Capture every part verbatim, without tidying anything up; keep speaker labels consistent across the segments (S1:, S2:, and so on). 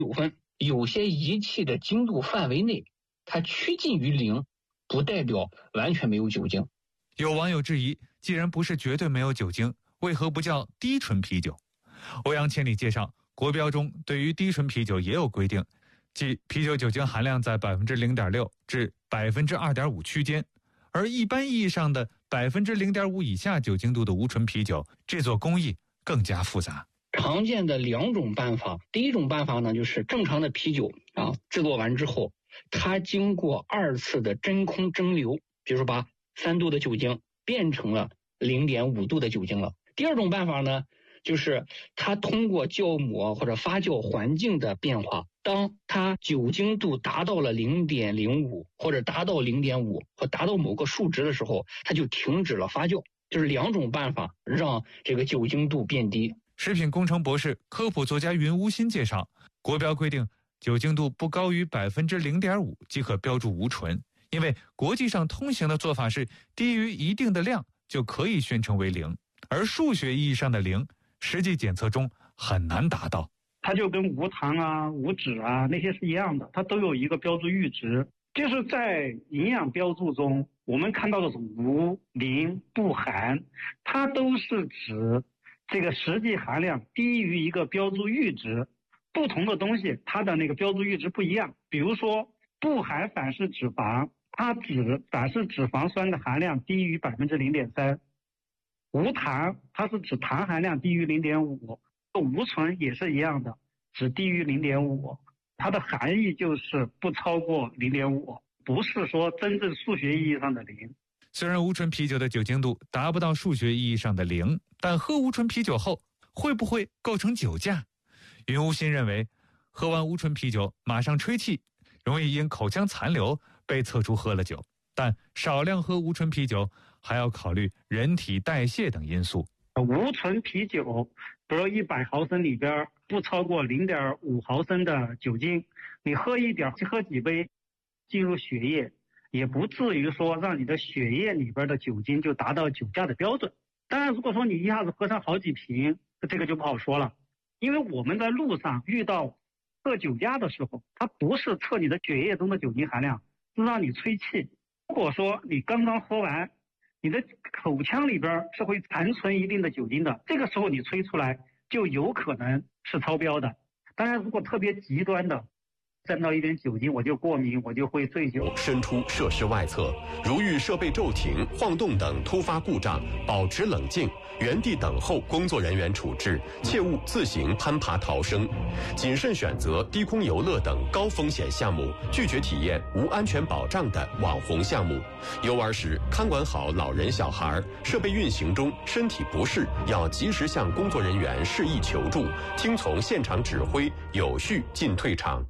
S1: 九分。有些仪器的精度范围内，它趋近于零，不代表完全没有酒精。
S2: 有网友质疑，既然不是绝对没有酒精，为何不叫低醇啤酒？欧阳千里介绍，国标中对于低醇啤酒也有规定，即啤酒酒精含量在 百分之零点六 至 百分之二点五 区间，而一般意义上的 百分之零点五 以下酒精度的无醇啤酒，制作工艺更加复杂。
S1: 常见的两种办法，第一种办法呢，就是正常的啤酒啊，制作完之后，它经过二次的真空蒸馏，比如说把三度的酒精变成了 零点五 度的酒精了。第二种办法呢，就是它通过酵母或者发酵环境的变化，当它酒精度达到了 零点零五 或者达到 零点五 或达到某个数值的时候，它就停止了发酵。就是两种办法让这个酒精度变低。
S2: 食品工程博士、科普作家云无心介绍，国标规定酒精度不高于 百分之零点五 即可标注无醇，因为国际上通行的做法是低于一定的量就可以宣称为零，而数学意义上的零，实际检测中很难达到。
S3: 它就跟无糖啊、无脂啊那些是一样的，它都有一个标注阈值。就是在营养标注中，我们看到的是无、零、不含，它都是指这个实际含量低于一个标注阈值。不同的东西它的那个标注阈值不一样，比如说不含反式脂肪，它指反式脂肪酸的含量低于 百分之零点三， 无糖它是指糖含量低于 零点五， 无醇也是一样的，只低于 零点五， 它的含义就是不超过 零点五， 不是说真正数学意义上的零。
S2: 虽然无醇啤酒的酒精度达不到数学意义上的零，但喝无醇啤酒后会不会构成酒驾？云无心认为，喝完无醇啤酒马上吹气，容易因口腔残留被测出喝了酒，但少量喝无醇啤酒还要考虑人体代谢等因素。
S3: 无醇啤酒比如一百毫升里边不超过 零点五毫升的酒精，你喝一点喝几杯进入血液，也不至于说让你的血液里边的酒精就达到酒驾的标准。当然如果说你一下子喝上好几瓶，这个就不好说了。因为我们在路上遇到测酒驾的时候，它不是测你的血液中的酒精含量，是让你吹气。如果说你刚刚喝完，你的口腔里边是会残存一定的酒精的，这个时候你吹出来就有可能是超标的。当然如果特别极端的沾到一点酒精我就过敏，我就会醉酒。
S4: 伸出设施外侧，如遇设备骤停、晃动等突发故障，保持冷静，原地等候工作人员处置，切勿自行攀爬逃生。谨慎选择低空游乐等高风险项目，拒绝体验无安全保障的网红项目。游玩时看管好老人小孩，设备运行中身体不适要及时向工作人员示意求助，听从现场指挥，有序进退场。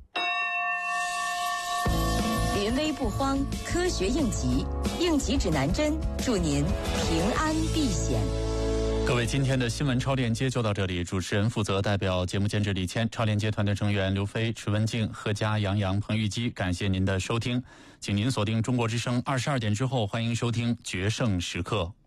S5: 临危不慌，科学应急，应急指南针，祝您平安避险。
S6: 各位，今天的新闻超链接就到这里，主持人负责代表节目监制李谦，超链接团队成员刘飞、池文静、贺佳、杨洋、彭玉基，感谢您的收听，请您锁定中国之声二十二点之后，欢迎收听决胜时刻。